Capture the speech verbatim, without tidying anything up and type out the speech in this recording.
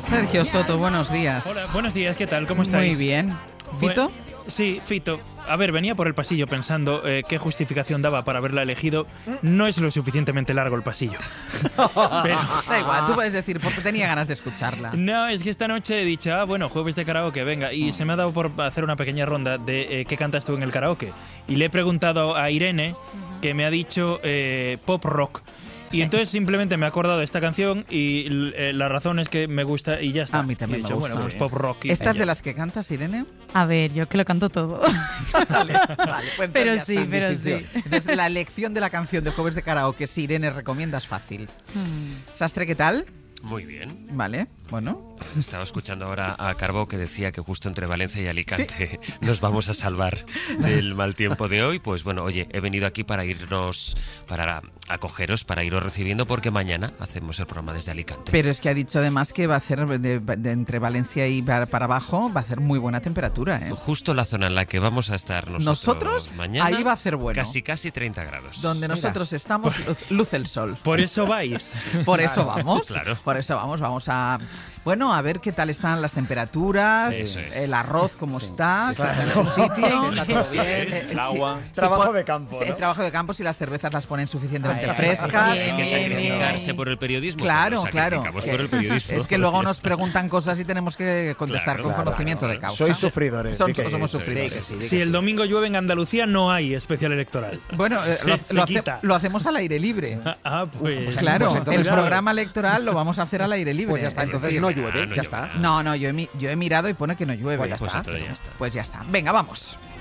Sergio Soto, buenos días. Hola, buenos días, ¿qué tal? ¿Cómo estáis? Muy bien. ¿Fito? Buen- sí, Fito. A ver, venía por el pasillo pensando eh, qué justificación daba para haberla elegido. No es lo suficientemente largo el pasillo. Pero- Da igual, tú puedes decir porque tenía ganas de escucharla. No, es que esta noche he dicho, ah, bueno, jueves de karaoke, venga. Y se me ha dado por hacer una pequeña ronda de eh, qué cantas tú en el karaoke. Y le he preguntado a Irene, que me ha dicho eh, pop rock. Y entonces simplemente me he acordado de esta canción y eh, la razón es que me gusta y ya está. A mí también Y he me dicho, gusta. Bueno, pues pop rock. y- ¿Estas y de ya. las que cantas, Irene? A ver, yo que lo canto todo. Vale, vale, pues Pero entonces ya sí, está. pero Distinción. sí. Entonces, la elección de la canción de Jueves de Karaoke, si Irene recomienda, es fácil. Sastre, ¿qué tal? Muy bien. Vale, bueno. Estaba escuchando ahora a Carbó que decía que justo entre Valencia y Alicante nos vamos a salvar del mal tiempo de hoy. Pues bueno, oye, he venido aquí para irnos, para acogeros, para iros recibiendo porque mañana hacemos el programa desde Alicante. Pero es que ha dicho además que va a hacer de, de entre Valencia y para, para abajo, va a hacer muy buena temperatura, ¿eh? Justo la zona en la que vamos a estar nosotros, Nosotros, mañana, ahí va a hacer bueno. Casi, casi treinta grados. Donde nosotros estamos, luz, luce el sol. Por eso vais. Por eso vamos. Claro. Por eso vamos. Vamos a, bueno, a ver qué tal están las temperaturas, Eso es. el arroz cómo está, si está en Claro. su sitio. Está todo bien, Eh, el sí, agua. si Trabajo po- de campo, sí, ¿no? trabajo de campo, si las cervezas las ponen suficientemente Ay, ay, frescas. ay, Hay que Bien, sacrificarse bien. por el periodismo. Claro, pues nos claro. sacrificamos Que- por el periodismo. Es que luego Ya nos está. preguntan cosas y tenemos que contestar Claro, con claro, conocimiento claro. de causa. Sois sufridores. Son- di que somos sí, sufridores. di que sí, di que Si el sí. domingo llueve en Andalucía, no hay especial electoral. Bueno, eh, Se- lo, se lo hace- quita. lo hacemos al aire libre. Ah, pues. Claro, pues entonces, el claro. programa electoral lo vamos a hacer al aire libre. Pues ya está, Es entonces decir, no Ah, llueve, no ya lloverá. está. No, no, yo he, mi- yo he mirado y pone que no llueve. Pues ya Pues está. entonces ya está. Pues ya está. Venga, vamos.